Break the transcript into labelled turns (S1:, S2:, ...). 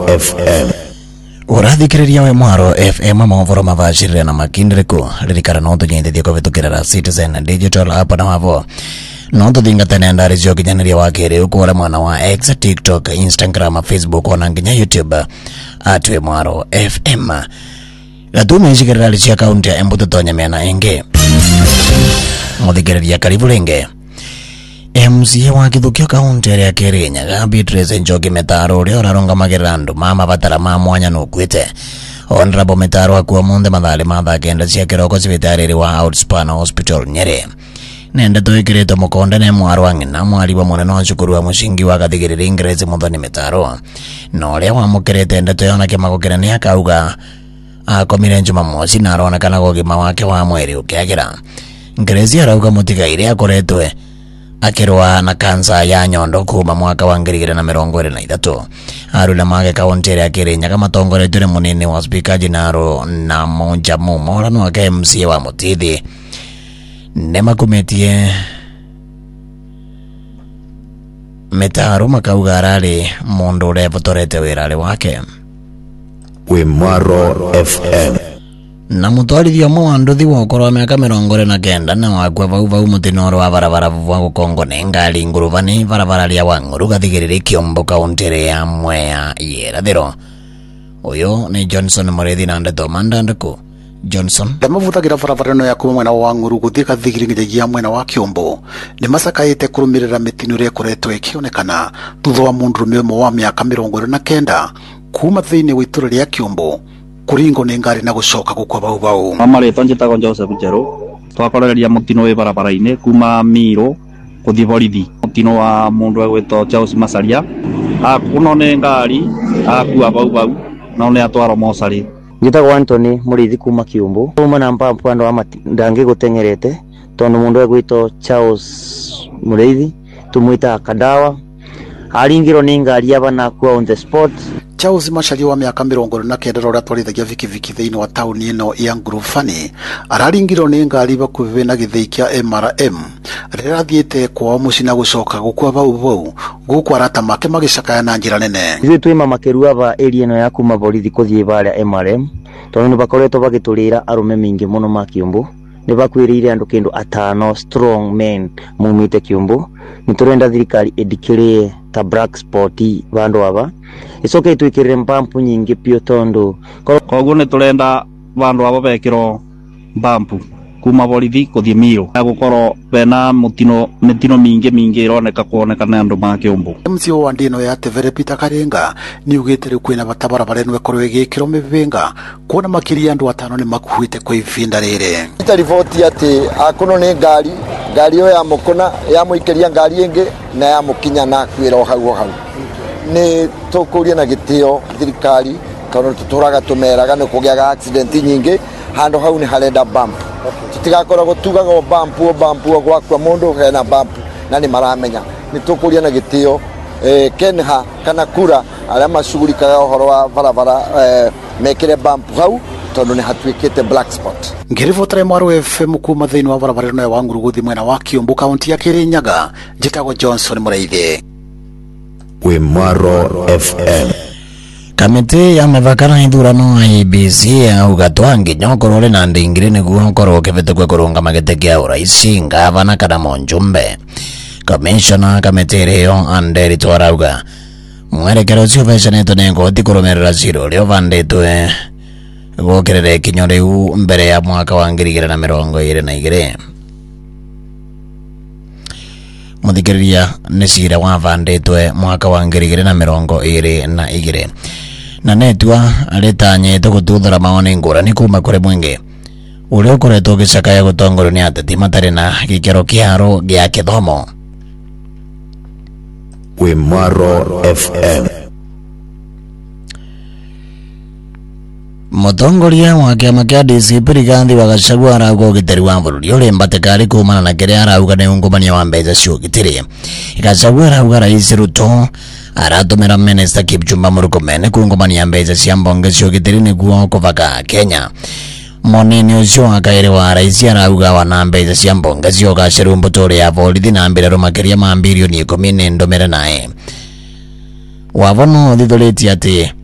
S1: FM.
S2: Urathikiriria we Mwaro FM mauvoro mavashirire na makindiriku ririkara no tunyendithie kuvitukirira Citizen Digital app na wavo no tuthingatane ndari cio kinyaniria wa kiriu kuora mwana wa X, TikTok, Instagram, Facebook ona nginya YouTube atwe Mwaro FM. Gatuma ishikirira licia akaunti ya Embu Tutonya mena enge muthikiriria karibu ringe. MCA wa Githukio kaunti ya Kirinyaga Beatrice Njoki Metaro uria uraronga magerandu mama batara ma mwanya nukwite Honorable Metaro akuwa munde mathali matha kenda cia kiroko civitariri wa Outspan Hospital Nyeri nenda tuikirite mukonde ne Mwaro ang'ina mwari wa munene wa cukuru wa mushingi wa Gathigiriri Grace Muthoni Metaro no uria wamukirite ndeto yona kimagukira ni akauga akomire Jumamosi na aronekana gugima wake wa mweri ukiagira. Grace arauga mutigaire akoretwe akirwa na kansa ya nyondo kuma mwaka wa 2023 arula mage kaunti ya Kirinyaga matongoretwe munini wa speaker Jinaro na Monja Mumora no aka MCA wa Mutithi nemakumetie Metaro makauga arari mundu uria votorete wirari wake
S1: We Mwaro FM.
S2: na mutwarithia mwanduthi wa ukoro wa miaka 29 na wakwa vau mutinoro wa barabara wa gukongo ne ngali nguruvani barabara ria Wang'uru Gathigiriri Kiombo kaunti ya Mwea yerathiro. Uyo ni Johnson Mureithi na ndeto mandandaku Johnson
S3: ndamavuthagira barabara no ya kuma mwena wa Wang'uru guthii Gathigiriri nginya mwena wa Kiombo ni masakaite kurumirira mitino ria koretwe ikionekana thutha wa mundurume umwe wa miaka 29 kuma thiini wa itura ria Kiombo kuringo ni ngari na gucoka gukwa bau
S4: Mamarito njitagwo Joseph Njeru twakorereria mutino wi barabara-ini kuma Miro kuthi borithi mutino wa mundu egwitwo Charles Masaria akuno ni ngari akua bau no ni atwaro mosari.
S5: Njitagwo Anthony Murithi kuma Kiumbu uma na mpampu andu wa ndangi gutengerete tondu mundu egwitwo Charles Murithi tumwita Kadawa aringiro ni ngari abana kwa on the spot.
S3: Charles Masaria wa miaka 29 uria twarithagia vikiviki thiini wa tauni ino ya Ngurufani araringiro ni ngari bakuve na githei kia MRM rirathiete kwa muci na gucoka gukwa bau guku arata make magicakaya na njira nene.
S5: Ithu twima makerua ba area no ya kuma borithi kuthie baria MRM tondu ni bakoretwo bagiturira arume mingi muno ma Kiumbu ni bakwirire andu kindu 5 strong men mumite Kiumbu ni turenda thirikari edikirie ta black spot bandu aba icoke twikirire mpampu nyingi pio tondu
S4: koguo ni turenda bandu aba bekiro mpampu kuma borithi kuthie Miro gukorwo bena mitino mingi ironeka kuonekana andu ma Kiumbu.
S3: MCO wa ndino ya Tevere Peter Karenga ni ugitire kwina batabara barenwe korwe gikiro mibenga kuona makiri andu 5 ni makuhite kwa ivinda rire.
S6: Ita ripoti ati akuno ni ngari yo ya mukona ya muikeria ngari ingi na ya mukinya na kwira hau ni tukuria na gitio thirikari kana tuturaga tumeraga ni kugiaga accident nyingi hando hau ni harenda bump tutigakora gutugaga bump gwakwa mundu hena bump na ni maramenya ni tukuria na gitio kenha kana kura aria macugurikaga uhoro wa barabara mekire bump hau tondu ni hatwikite black spot.
S3: Ngirivotare Mwaro FM kuma thiini wa barabara no ya Wang'uru guthi mwena wa Kiombo kaunti ya Kirinyaga njitagwo Johnson Mureithi.
S1: We Mwaro FM.
S2: Kamiti ya mavakana ithurano IEBC auga twangi nyokorore na ndingire niguo korwo kivitukwe kurunga magite kia uraisi ngavana kana monjumbe. Commissioner kamiti rio Anderi Twarauga mwerekero ucio vecanitwo ni ngoti kurumirira cira uria uvanditwe gukirire kinyo riu mbere ya mwaka wa 2022. Muthikiriria ni cira wavanditwe mwaka wa 2022 na netua aritanyite gututhura maoni ngurani kuma kuri mwingi uria ukoretwo ugicakaya gutongorio ni ateti matari na gikero kiaro gia kithomo.
S1: We Mwaro FM.
S2: Mutongoria wa kiama kia DCP Rigathi wa Gachagua arauga ugitiri wa bururi uri mbatikari kumana na kiria arauga ni ungumania wa mbeca cia ugitiri. Gachagua arauga Rais Ruto aratumira Minister Kipchumba Murkomen kungumania mbeca cia mbunge cia ugitiri niguo kuvaka Kenya. Monini ucio wa kairi wa Rais arauga wana mbeca cia mbunge cia ugaciru mbuturi ya borithi na mbirarũ makiria ma bilioni 10 ndomere nae. Wavono thithurĩtie ati